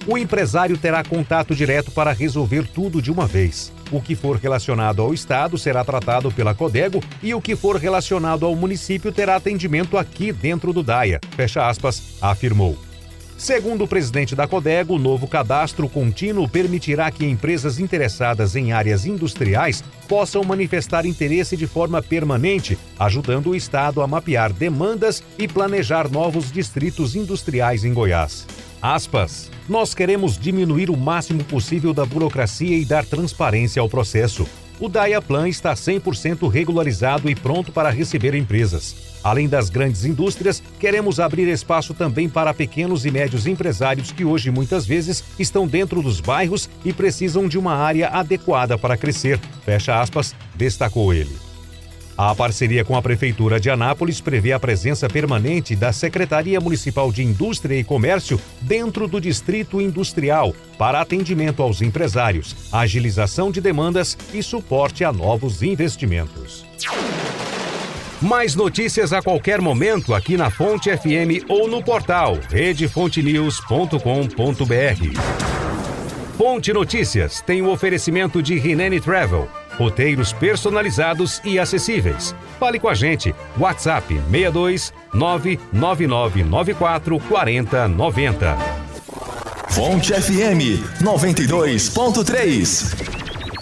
O empresário terá contato direto para resolver tudo de uma vez. O que for relacionado ao Estado será tratado pela Codego e o que for relacionado ao município terá atendimento aqui dentro do DAIA, fecha aspas, afirmou. Segundo o presidente da Codego, o novo cadastro contínuo permitirá que empresas interessadas em áreas industriais possam manifestar interesse de forma permanente, ajudando o Estado a mapear demandas e planejar novos distritos industriais em Goiás. Aspas, nós queremos diminuir o máximo possível da burocracia e dar transparência ao processo. O DAIA Plan está 100% regularizado e pronto para receber empresas. Além das grandes indústrias, queremos abrir espaço também para pequenos e médios empresários que hoje muitas vezes estão dentro dos bairros e precisam de uma área adequada para crescer, fecha aspas, destacou ele. A parceria com a Prefeitura de Anápolis prevê a presença permanente da Secretaria Municipal de Indústria e Comércio dentro do Distrito Industrial para atendimento aos empresários, agilização de demandas e suporte a novos investimentos. Mais notícias a qualquer momento aqui na Fonte FM ou no portal redefontenews.com.br. Fonte Notícias tem o oferecimento de Rinene Travel, roteiros personalizados e acessíveis. Fale com a gente, WhatsApp 62 99994 4090. Fonte FM 92.3.